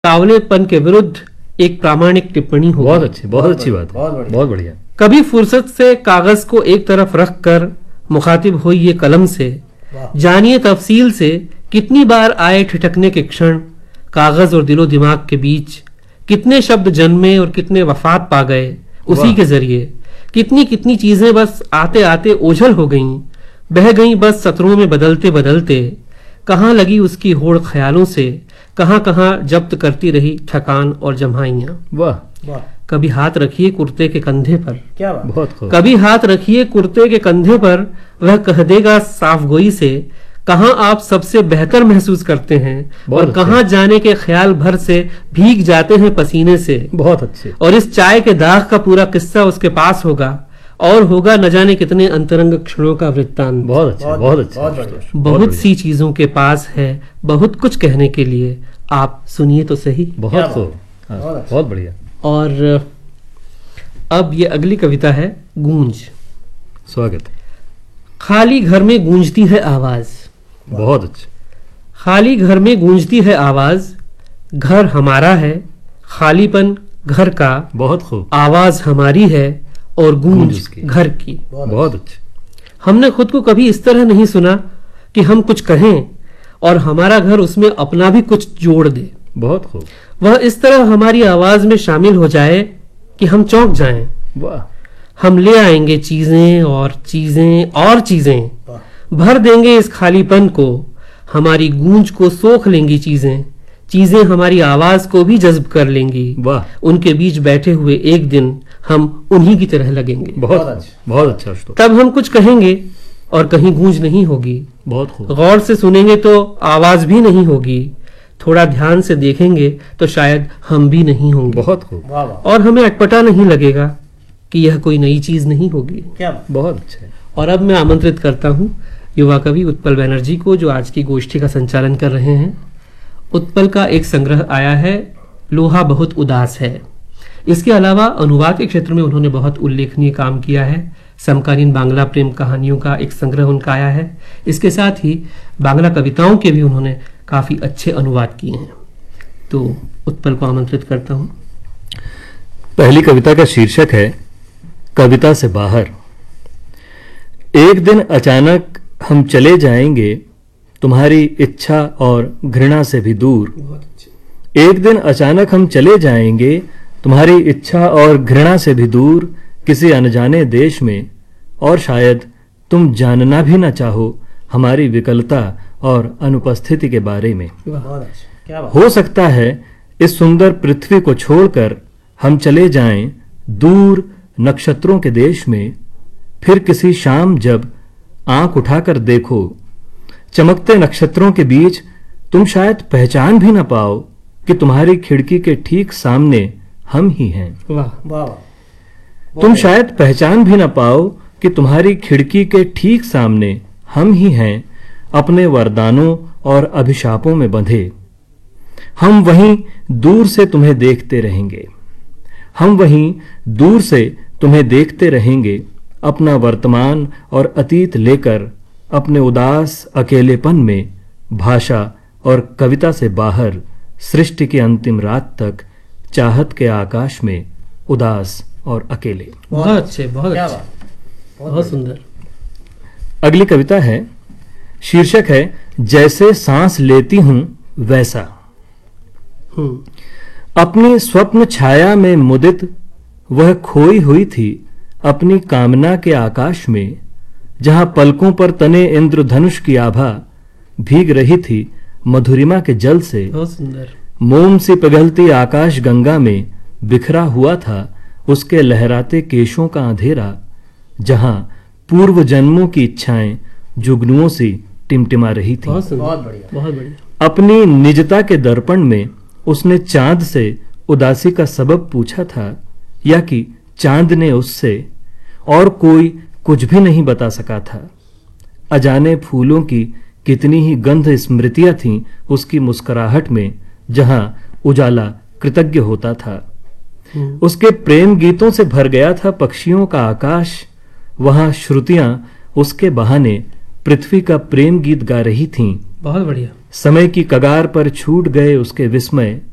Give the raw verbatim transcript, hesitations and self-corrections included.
कावलेपन के विरुद्ध एक प्रामाणिक टिप्पणी हो। बहुत अच्छी बहुत अच्छी बात है, बहुत बढ़िया। कभी फुर्सत से कागज को एक तरफ रखकर मुखातिब होइए कलम से, जानिए तफसील से कितनी बार आए ठिठकने के क्षण, कागज और दिलो दिमाग के बीच कितने शब्द जन्मे और कितने वफात पा गए उसी के जरिए, कितनी कितनी चीजें बस आते आते ओझल हो गईं, बह गईं बस सत्रों में बदलते बदलते, कहाँ लगी उसकी होड़ ख्यालों से, कहाँ कहाँ जब्त करती रही थकान और जम्हाइयां। वाह। कभी हाथ रखिए कुर्ते के कंधे पर, क्या बात। बहुत खूब। कभी हाथ रखिए कुर्ते के कंधे पर, वह कह देगा साफ गोई से, कहाँ आप सबसे बेहतर महसूस करते हैं और कहाँ जाने के ख्याल भर से भीग जाते हैं पसीने से। बहुत अच्छे। और इस चाय के दाग का पूरा किस्सा उसके पास होगा और होगा न जाने कितने अंतरंग क्षणों का वृत्तांत। बहुत अच्छा, बहुत अच्छा। बहुत सी चीजों के पास है बहुत कुछ कहने के लिए, आप सुनिए तो सही। बहुत खूब, बहुत बढ़िया। और अब ये अगली कविता है गूंज। स्वागत। खाली घर में गूंजती है आवाज। बहुत अच्छा। खाली घर में गूंजती है आवाज, घर हमारा है, खालीपन घर का, बहुत खूब, आवाज हमारी है और गूंज घर की। बहुत अच्छा। हमने खुद को कभी इस तरह नहीं सुना कि हम कुछ कहें और हमारा घर उसमें अपना भी कुछ जोड़ दे। बहुत खूब। वह इस तरह हमारी आवाज में शामिल हो जाए कि हम चौंक जाएं। वाह। हम ले आएंगे चीजें और चीजें और चीजें, भर देंगे इस खालीपन को, हमारी गूंज को सोख लेंगी चीजें, चीजें हमारी आवाज को भी जज्ब कर लेंगी। वाह। उनके बीच बैठे हुए एक दिन हम उन्हीं की तरह लगेंगे। बहुत अच्छा, बहुत अच्छा। तब हम कुछ कहेंगे और कहीं गूंज नहीं होगी। बहुत खूब। गौर से सुनेंगे तो आवाज भी नहीं होगी, थोड़ा ध्यान से देखेंगे तो शायद हम भी नहीं होंगे। बहुत खूब। और हमें अटपटा नहीं लगेगा कि यह कोई नई चीज नहीं होगी। क्या बहुत अच्छा। और अब मैं आमंत्रित करता हूँ युवा कवि उत्पल बैनर्जी को, जो आज की गोष्ठी का संचालन कर रहे हैं। उत्पल का एक संग्रह आया है, लोहा बहुत उदास है। इसके अलावा अनुवाद के क्षेत्र में उन्होंने बहुत उल्लेखनीय काम किया है। समकालीन बांग्ला प्रेम कहानियों का एक संग्रह उनका आया है। इसके साथ ही बांग्ला कविताओं के भी उन्होंने काफी अच्छे अनुवाद किए हैं। तो उत्पल को आमंत्रित करता हूं। पहली कविता का शीर्षक है कविता से बाहर। एक दिन अचानक हम चले जाएंगे तुम्हारी इच्छा और घृणा से भी दूर। एक दिन अचानक हम चले जाएंगे तुम्हारी इच्छा और घृणा से भी दूर, किसी अनजाने देश में, और शायद तुम जानना भी न चाहो हमारी विकलता और अनुपस्थिति के बारे में। हो सकता है इस सुंदर पृथ्वी को छोड़कर हम चले जाएं दूर नक्षत्रों के देश में। फिर किसी शाम जब आंख उठाकर देखो चमकते नक्षत्रों के बीच, तुम शायद पहचान भी न पाओ कि तुम्हारी खिड़की के ठीक सामने हम ही हैं। वाह वाह। तुम शायद पहचान भी न पाओ कि तुम्हारी खिड़की के ठीक सामने हम ही हैं, अपने वरदानों और अभिशापों में बंधे। हम वहीं दूर से तुम्हें देखते रहेंगे, हम वहीं दूर से तुम्हें देखते रहेंगे, अपना वर्तमान और अतीत लेकर, अपने उदास अकेलेपन में, भाषा और कविता से बाहर, सृष्टि की अंतिम रात तक, चाहत के आकाश में उदास और अकेले। बहुत अच्छे, बहुत अच्छे, बहुत सुंदर। अगली कविता है, शीर्षक है जैसे सांस लेती हूं वैसा। अपनी स्वप्न छाया में मुदित वह खोई हुई थी अपनी कामना के आकाश में, जहां पलकों पर तने इंद्रधनुष की आभा भीग रही थी मधुरिमा के जल से। बहुत सुंदर। मोम सी पिघलती आकाश गंगा में बिखरा हुआ था उसके लहराते केशों का अंधेरा, जहां पूर्व जन्मों की इच्छाएं जुगनुओं सी टिमटिमा रही थी। बहुत बढ़िया, बहुत बढ़िया। अपनी निजता के दर्पण में उसने चांद से उदासी का सबब पूछा था, या कि चांद ने उससे, और कोई कुछ भी नहीं बता सका था। अजाने फूलों की कितनी ही गंध स्मृतियां थीं उसकी मुस्कुराहट में, जहां उजाला कृतज्ञ होता था। उसके प्रेम गीतों से भर गया था पक्षियों का आकाश, वहां श्रुतियां उसके बहाने पृथ्वी का प्रेम गीत गा रही थीं। बहुत बढ़िया। समय की कगार पर छूट गए उसके विस्मय,